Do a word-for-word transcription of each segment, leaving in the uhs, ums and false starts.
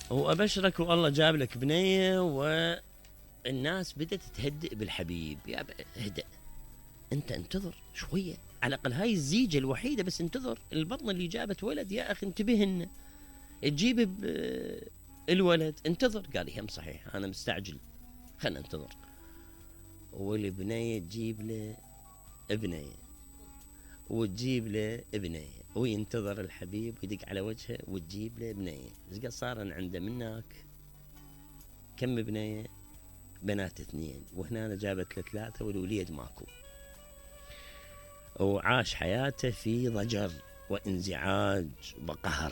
وأبشرك والله جاب لك بنية، والناس بدأت تهدئ بالحبيب. يا اهدأ أنت، انتظر شوية، على الأقل هاي الزيجة الوحيدة، بس انتظر. البطنة اللي جابت ولد يا أخي انتبهن، تجيب الولد انتظر. قال لي هم صحيح أنا مستعجل، خلنا ننتظر. والبنية تجيب له ابنية وتجيب له ابنية، وينتظر الحبيب ويدق على وجهه وتجيب له ابنية. ايش قد صار عنده منك كم ابنية؟ بنات اثنين، وهنا أنا جابت له ثلاثة والوليد ماكو. وعاش حياته في ضجر وانزعاج وقهر.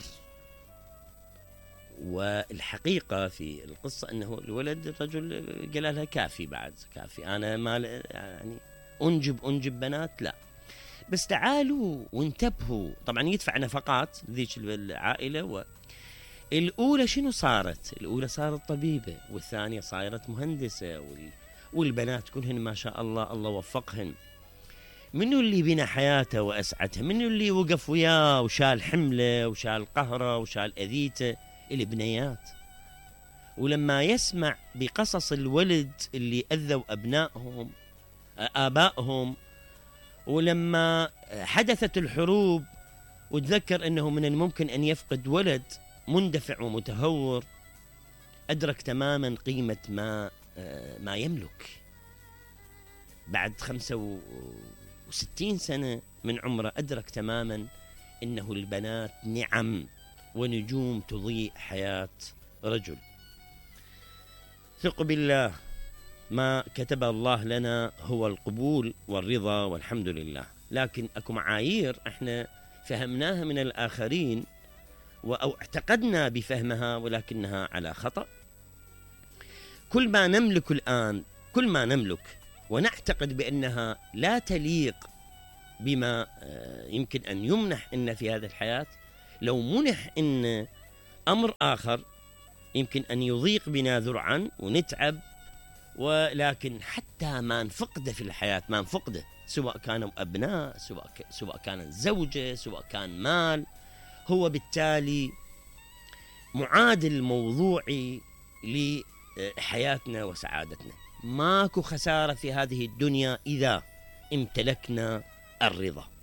والحقيقة في القصة أنه الولد الرجل قال لها كافي، بعد كافي، أنا ما يعني أنجب أنجب بنات لا، بس تعالوا وانتبهوا. طبعا يدفع نفقات ذيك العائلة. والأولى شنو صارت؟ الأولى صارت طبيبة، والثانية صارت مهندسة، والبنات كلهن ما شاء الله الله وفقهن. منو اللي بنى حياته وأسعتها؟ منو اللي وقف وياه وشال حمله وشال قهره وشال أذيته؟ البنيات. ولما يسمع بقصص الولد اللي أذوا أبنائهم آبائهم، ولما حدثت الحروب وتذكر أنه من الممكن أن يفقد ولد مندفع ومتهور، أدرك تماما قيمة ما ما يملك. بعد خمسة وستين سنة من عمره أدرك تماما أنه البنات نعم ونجوم تضيء حياة رجل. ثق بالله، ما كتب الله لنا هو القبول والرضا والحمد لله. لكن أكو معايير احنا فهمناها من الآخرين أو اعتقدنا بفهمها ولكنها على خطأ. كل ما نملك الآن، كل ما نملك ونعتقد بأنها لا تليق بما يمكن أن يمنح إن في هذه الحياة، لو منح إن أمر آخر يمكن أن يضيق بنا ذرعا ونتعب، ولكن حتى ما نفقده في الحياة، ما نفقده، سواء كانوا أبناء، سواء سواء كانت زوجة، سواء كان مال، هو بالتالي معادل موضوعي لحياتنا وسعادتنا. ماكو خسارة في هذه الدنيا إذا امتلكنا الرضا.